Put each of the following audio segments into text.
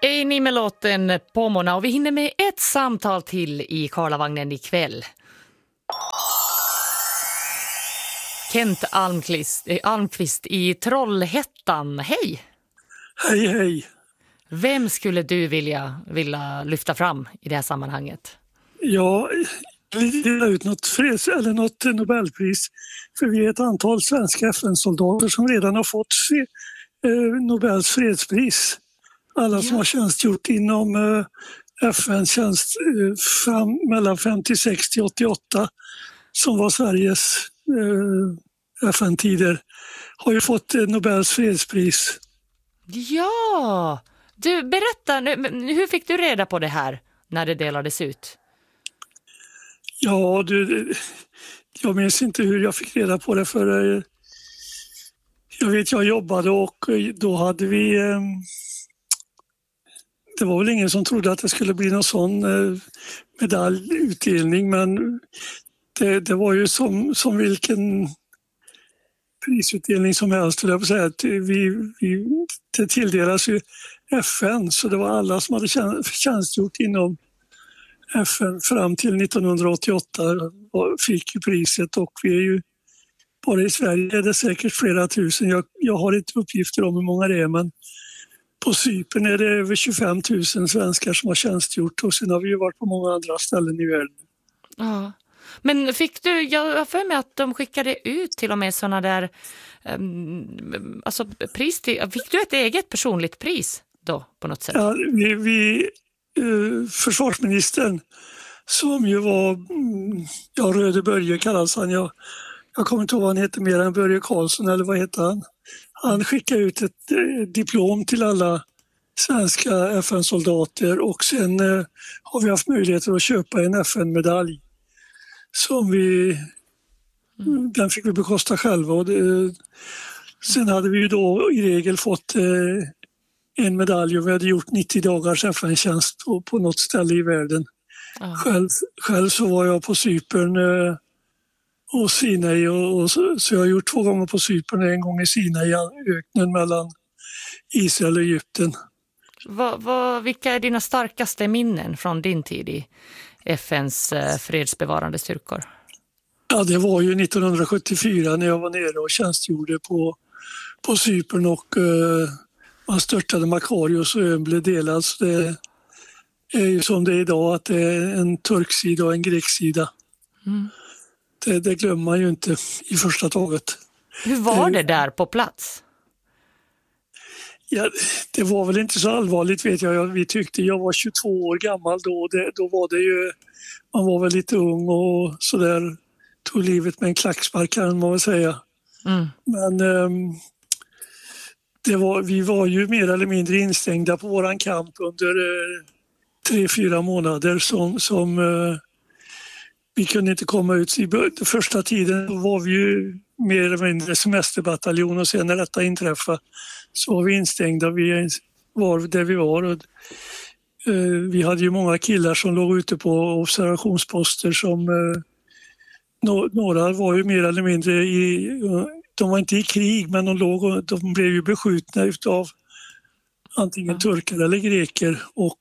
Är ni med låten Pomona och vi hinner med ett samtal till i Karlavagnen ikväll. Kent Almqvist i Trollhättan. Hej! Hej, hej. Vem skulle du vilja lyfta fram i det här sammanhanget? Jag vill dela ut något Nobelpris, för vi är ett antal svenska FN-soldater som redan har fått Nobels fredspris. Alla som har tjänstgjort inom FN-tjänst mellan 56 till 88, som var Sveriges FN-tider, har ju fått Nobels fredspris. Ja! Du, berätta, hur fick du reda på det här när det delades ut? Ja, jag minns inte hur jag fick reda på det, för jag jobbade och då hade vi... Det var väl ingen som trodde att det skulle bli någon sån medaljutdelning, men det var ju som vilken prisutdelning som helst. Det tilldelas ju FN, så det var alla som hade tjänstgjort inom FN fram till 1988 fick ju priset, och vi är ju bara i Sverige är det säkert flera tusen. Jag har inte uppgifter om hur många det är, men på Cypern är det över 25 000 svenskar som har tjänstgjort, och sen har vi ju varit på många andra ställen i världen. Ja. Men fick du, jag har för mig att de skickade ut till och med sådana där pris till, fick du ett eget personligt pris då på något sätt? Ja, försvarsministern, som ju var Röde Börje kallas han. Jag kommer inte ihåg vad han heter mer än Börje Karlsson, eller vad heter han? Han skickade ut ett diplom till alla svenska FN-soldater, och sen har vi haft möjligheter att köpa en FN-medalj som den fick vi bekosta själva. Och sen hade vi ju då i regel fått en medalj, och vi hade gjort 90 dagars FN-tjänst på något ställe i världen. Själv så var jag på Cypern och Sinai, så jag har gjort 2 gånger på Cypern och 1 gång i Sinai, öknen mellan Israel och Egypten. Vilka är dina starkaste minnen från din tid i FNs fredsbevarande styrkor? Ja, det var ju 1974 när jag var nere och tjänstgjorde på Cypern, och man störtade Makarios och ön blev delad. Så det är ju som det är idag, att det är en turksida och en greksida. Det glömmer man ju inte i första taget. Hur var det där på plats? Ja, det var väl inte så allvarligt, vet jag. Vi tyckte, jag var 22 år gammal då. Då var det ju, man var väl lite ung och sådär, tog livet med en klackspark kan man väl säga. Men vi var ju mer eller mindre instängda på våran kamp under 3-4 månader som vi kunde inte komma ut. Första tiden var vi ju mer eller mindre semesterbataljon, och sen när detta inträffade så var vi instängda. Vi var där vi var. Och, vi hade ju många killar som låg ute på observationsposter som några var ju mer eller mindre de var inte i krig, men de blev ju beskjutna utav antingen turkar eller greker, och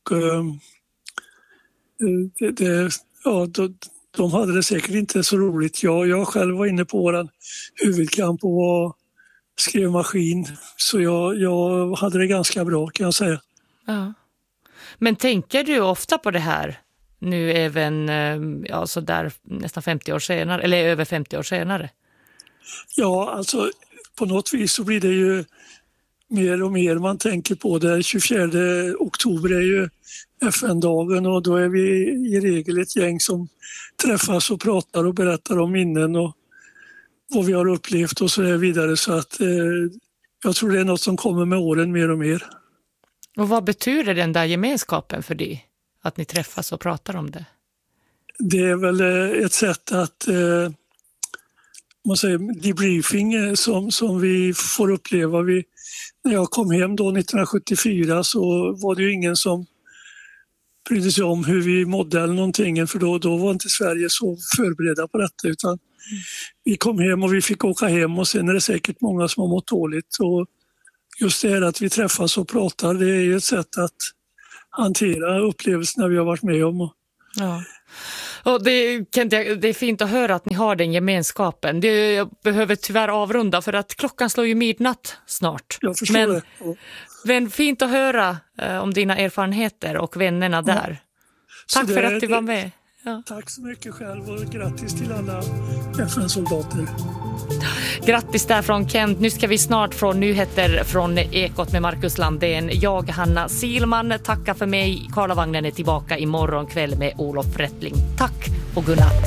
de hade det säkert inte så roligt. Jag själv var inne på våran huvudkamp och skrev maskin, så jag hade det ganska bra, kan jag säga. Ja. Men tänker du ofta på det här nu även så där nästan 50 år senare, eller över 50 år senare? Ja, alltså på något vis så blir det ju mer och mer man tänker på det. 24 oktober är ju FN-dagen, och då är vi i regel ett gäng som träffas och pratar och berättar om minnen och vad vi har upplevt och så där vidare. Så att jag tror det är något som kommer med åren mer och mer. Och vad betyder den där gemenskapen för dig? Att ni träffas och pratar om det? Det är väl ett sätt att man säger debriefing som vi får uppleva. När jag kom hem då 1974 så var det ju ingen som brydde sig om hur vi mådde eller någonting, för då var inte Sverige så förberedda på detta, utan vi kom hem och vi fick åka hem, och sen är det säkert många som har mått dåligt. Och just det här att vi träffas och pratar, det är ju ett sätt att hantera upplevelserna vi har varit med om. Ja. Och det är fint att höra att ni har den gemenskapen. Jag behöver tyvärr avrunda för att klockan slår ju midnatt snart. Jag förstår det. Men fint att höra om dina erfarenheter och vännerna där. Tack för att du var med. Ja. Tack så mycket själv och grattis till alla FN-soldater. Grattis där från Kent. Nu ska vi snart få nyheter från Ekot med Marcus Landén. Jag, Hanna Silman, tackar för mig. Karlavagnen är tillbaka imorgon kväll med Olof Rättling. Tack och godnatt.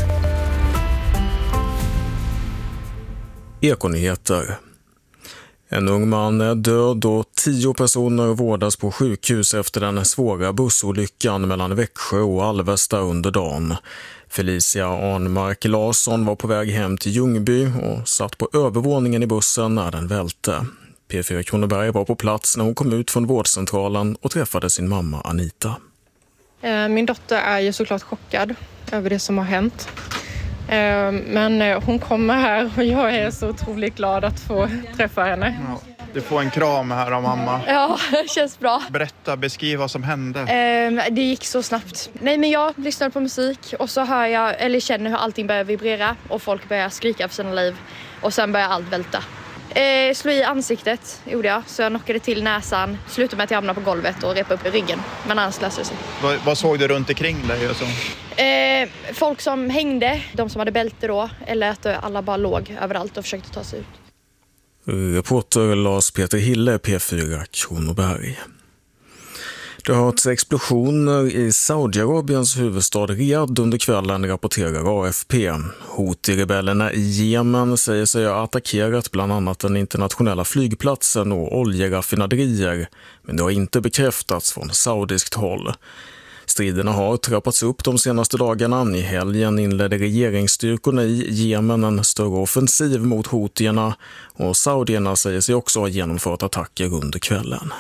Ekonyheter. En ung man är död och 10 personer vårdas på sjukhus efter den svåra bussolyckan mellan Växjö och Alvesta under dagen. Felicia Arnmark Larsson var på väg hem till Ljungby och satt på övervåningen i bussen när den välte. P4 Kronoberg var på plats när hon kom ut från vårdcentralen och träffade sin mamma Anita. Min dotter är ju såklart chockad över det som har hänt. Men hon kommer här och jag är så otroligt glad att få träffa henne. Ja, du får en kram här av mamma. Ja, det känns bra. Beskriv vad som hände. Det gick så snabbt. Nej, men jag lyssnade på musik och så hör jag, eller känner hur allting börjar vibrera och folk börjar skrika för sina liv och sen börjar allt välta. Slå i ansiktet gjorde jag, så jag knockade till näsan, slutade med att jag hamnade på golvet och repade upp i ryggen, men annars löste det sig. Vad såg du runt omkring dig? Och så? Folk som hängde, de som hade bälte då, eller att alla bara låg överallt och försökte ta sig ut. Reporter Lars Peter Hille, P4 Kronoberg. Det har hörts explosioner i Saudiarabiens huvudstad Riyadh under kvällen, rapporterar AFP. Houthi-rebellerna i Jemen säger sig ha attackerat bland annat den internationella flygplatsen och oljeraffinaderier, men det har inte bekräftats från saudiskt håll. Striderna har trappats upp de senaste dagarna. I helgen inledde regeringsstyrkorna i Jemen en större offensiv mot houtierna och saudierna säger sig också ha genomfört attacker under kvällen.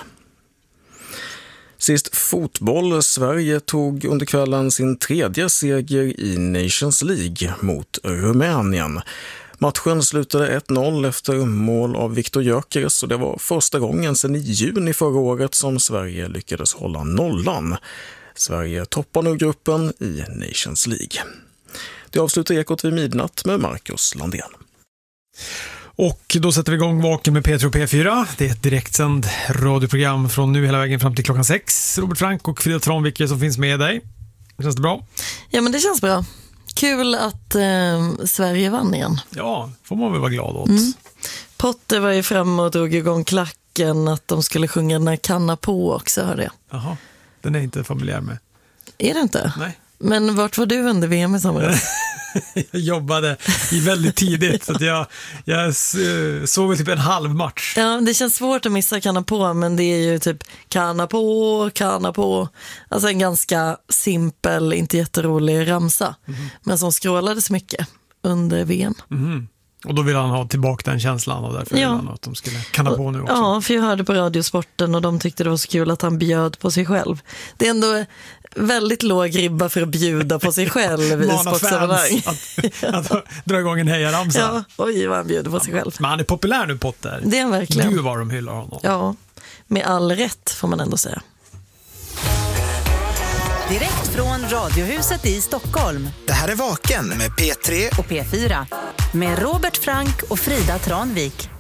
Sist fotboll. Sverige tog under kvällen sin 3:e seger i Nations League mot Rumänien. Matchen slutade 1-0 efter mål av Viktor Gyökeres och det var första gången sedan i juni förra året som Sverige lyckades hålla nollan. Sverige toppar nu gruppen i Nations League. Det avslutar Ekot vid midnatt med Marcus Landén. Och då sätter vi igång Vaken med P3 och P4. Det är ett direktsänd radioprogram från nu hela vägen fram till klockan 6. Robert Frank och Frida Tranvicke som finns med dig. Känns det bra? Ja, men det känns bra. Kul att Sverige vann igen. Ja, får man väl vara glad åt. Potter var ju fram och drog igång klacken att de skulle sjunga den här Kanna på också, hörde jag. Jaha, den är inte familjär med. Är det inte? Nej. Men vart var du under VM i somras? Jag jobbade väldigt tidigt så att jag såg väl typ en halv match. Ja, det känns svårt att missa Kanna på, men det är ju typ Kanna på. Alltså en ganska simpel, inte jätterolig ramsa. Men som skrålades mycket under VM. Och då vill han ha tillbaka den känslan och därför vill han att de skulle kanna på nu också. Ja, för jag hörde på Radiosporten och de tyckte det var så kul att han bjöd på sig själv. Det är ändå väldigt låg ribba för att bjuda på sig själv i sportsammanhang. Att dra igång en hejaramsa. Ja, oj vad han bjuder på sig själv. Men han är populär nu, Potter. Det är han verkligen. Gud vad de hyllar honom. Ja, med all rätt får man ändå säga. Direkt från Radiohuset i Stockholm. Det här är Vaken med P3 och P4. Med Robert Frank och Frida Tranvik.